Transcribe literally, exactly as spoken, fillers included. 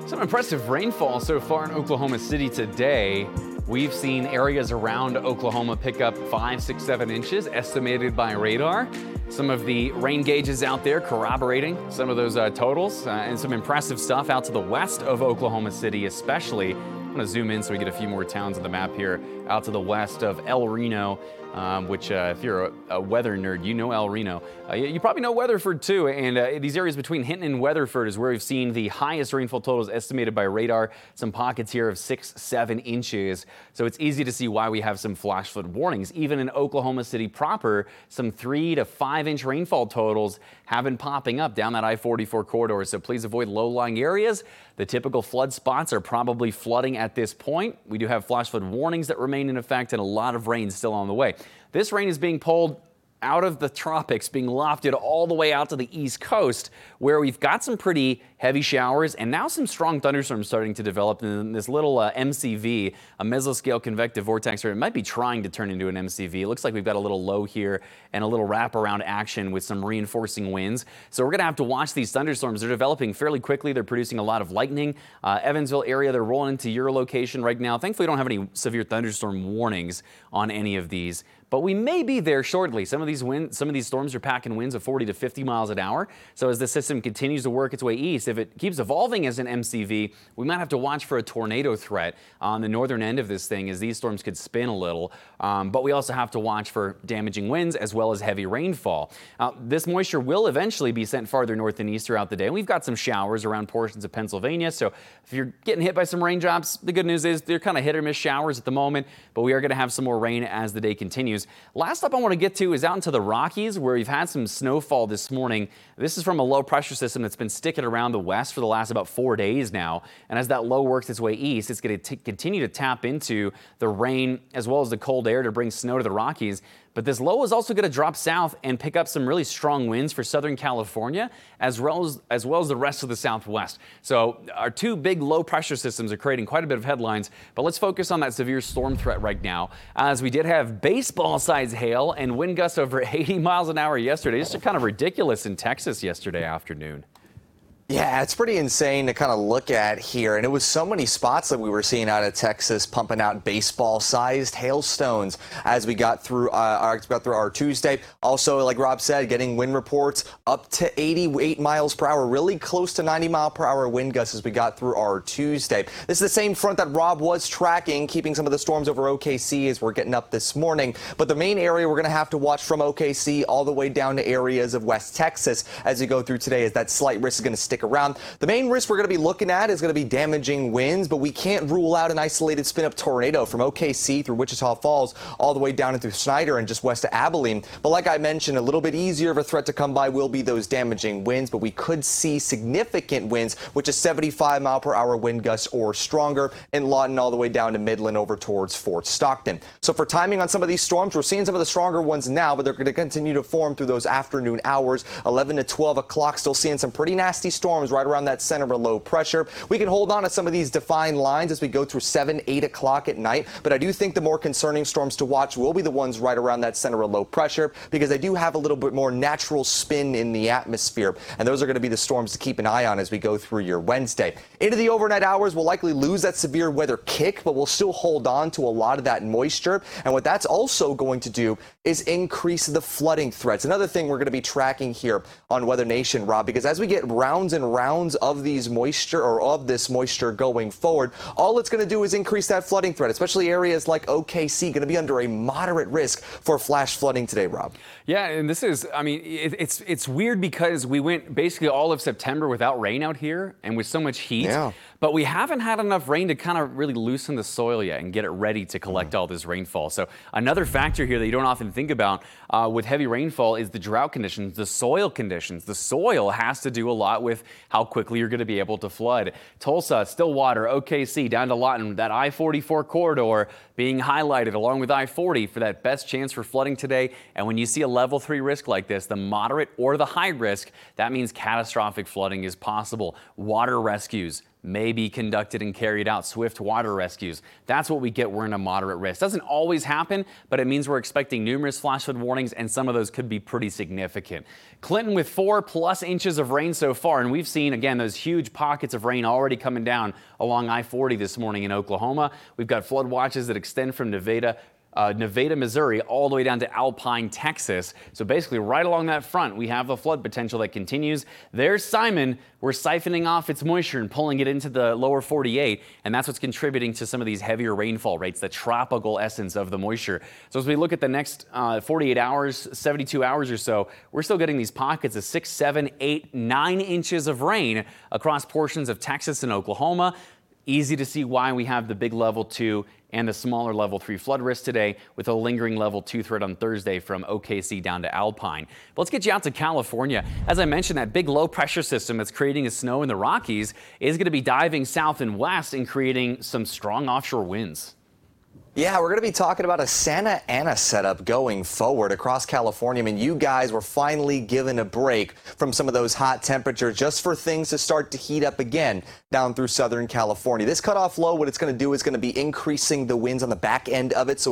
Some impressive rainfall so far in Oklahoma City today. We've seen areas around Oklahoma pick up five, six, seven inches estimated by radar. Some of the rain gauges out there corroborating some of those uh, totals uh, and some impressive stuff out to the west of Oklahoma City especially. I'm going to zoom in so we get a few more towns on the map here out to the west of El Reno. Um, which uh, if you're a, a weather nerd, you know El Reno. Uh, you, you probably know Weatherford too, and uh, these areas between Hinton and Weatherford is where we've seen the highest rainfall totals estimated by radar. Some pockets here of six, seven inches. So it's easy to see why we have some flash flood warnings. Even in Oklahoma City proper, some three to five inch rainfall totals have been popping up down that I forty-four corridor. So please avoid low-lying areas. The typical flood spots are probably flooding at this point. We do have flash flood warnings that remain in effect and a lot of rain still on the way. This rain is being pulled out of the tropics, being lofted all the way out to the East Coast, where we've got some pretty heavy showers and now some strong thunderstorms starting to develop in this little uh, M C V, a mesoscale convective vortex, or it might be trying to turn into an M C V. It looks like we've got a little low here and a little wraparound action with some reinforcing winds. So we're going to have to watch these thunderstorms. They're developing fairly quickly. They're producing a lot of lightning. Uh, Evansville area, they're rolling into your location right now. Thankfully, we don't have any severe thunderstorm warnings on any of these, but we may be there shortly. Some of these wind, some of these storms are packing winds of forty to fifty miles an hour. So as the system continues to work its way east, if it keeps evolving as an M C V, we might have to watch for a tornado threat on the northern end of this thing, as these storms could spin a little. Um, but we also have to watch for damaging winds as well as heavy rainfall. Uh, this moisture will eventually be sent farther north and east throughout the day. We've got some showers around portions of Pennsylvania. So if you're getting hit by some raindrops, the good news is they're kind of hit or miss showers at the moment, but we are going to have some more rain as the day continues. Last up I want to get to is out into the Rockies, where we've had some snowfall this morning. This is from a low pressure system that's been sticking around the west for the last about four days now. And as that low works its way east, it's going to continue to tap into the rain as well as the cold air to bring snow to the Rockies. But this low is also going to drop south and pick up some really strong winds for Southern California, as well as, as well as the rest of the Southwest. So our two big low pressure systems are creating quite a bit of headlines, but let's focus on that severe storm threat right now, as we did have baseball size hail and wind gusts over eighty miles an hour yesterday. It's just kind of ridiculous in Texas yesterday afternoon. Yeah, it's pretty insane to kind of look at here. And it was so many spots that we were seeing out of Texas pumping out baseball-sized hailstones as we got through, uh, our, got through our Tuesday. Also, like Rob said, getting wind reports up to eighty-eight miles per hour, really close to ninety mile per hour wind gusts as we got through our Tuesday. This is the same front that Rob was tracking, keeping some of the storms over O K C as we're getting up this morning. But the main area we're going to have to watch from O K C all the way down to areas of West Texas as we go through today, is that slight risk is going to stick around. The main risk we're going to be looking at is going to be damaging winds, but we can't rule out an isolated spin-up tornado from O K C through Wichita Falls all the way down into Snyder and just west of Abilene. But like I mentioned, a little bit easier of a threat to come by will be those damaging winds, but we could see significant winds, which is seventy-five mile per hour wind gusts or stronger in Lawton all the way down to Midland over towards Fort Stockton. So for timing on some of these storms, we're seeing some of the stronger ones now, but they're going to continue to form through those afternoon hours, eleven to twelve o'clock. Still seeing some pretty nasty storms right around that center of low pressure. We can hold on to some of these defined lines as we go through seven, eight o'clock at night, but I do think the more concerning storms to watch will be the ones right around that center of low pressure, because they do have a little bit more natural spin in the atmosphere, and those are going to be the storms to keep an eye on as we go through your Wednesday. Into the overnight hours, we'll likely lose that severe weather kick, but we'll still hold on to a lot of that moisture, and what that's also going to do is increase the flooding threats. Another thing we're going to be tracking here on Weather Nation, Rob, because as we get rounds and rounds of these moisture or of this moisture going forward, all it's going to do is increase that flooding threat, especially areas like O K C, going to be under a moderate risk for flash flooding today, Rob. Yeah, and this is, I mean, it, it's it's weird because we went basically all of September without rain out here and with so much heat, yeah. but we haven't had enough rain to kind of really loosen the soil yet and get it ready to collect mm. all this rainfall. So another factor here that you don't often think about uh, with heavy rainfall is the drought conditions, the soil conditions. The soil has to do a lot with how quickly you're going to be able to flood. Tulsa, Stillwater, O K C, down to Lawton, that I forty-four corridor being highlighted along with I forty for that best chance for flooding today. And when you see a level three risk like this, the moderate or the high risk, that means catastrophic flooding is possible. Water rescues, may be conducted and carried out, swift water rescues. That's what we get. We're in a moderate risk. Doesn't always happen, but it means we're expecting numerous flash flood warnings, and some of those could be pretty significant. Clinton with four plus inches of rain so far, and we've seen, again, those huge pockets of rain already coming down along I forty this morning in Oklahoma. We've got flood watches that extend from Nevada Uh, Nevada, Missouri, all the way down to Alpine, Texas. So basically right along that front, we have a flood potential that continues. There's Simon. We're siphoning off its moisture and pulling it into the lower forty-eight, and that's what's contributing to some of these heavier rainfall rates, the tropical essence of the moisture. So as we look at the next uh, forty-eight hours, seventy-two hours or so, we're still getting these pockets of six, seven, eight, nine inches of rain across portions of Texas and Oklahoma. Easy to see why we have the big level two and the smaller level three flood risk today, with a lingering level two threat on Thursday from O K C down to Alpine. But let's get you out to California. As I mentioned, that big low pressure system that's creating a snow in the Rockies is going to be diving south and west and creating some strong offshore winds. Yeah, we're going to be talking about a Santa Ana setup going forward across California. I mean, you guys were finally given a break from some of those hot temperatures just for things to start to heat up again down through Southern California. This cutoff low, what it's going to do is going to be increasing the winds on the back end of it. So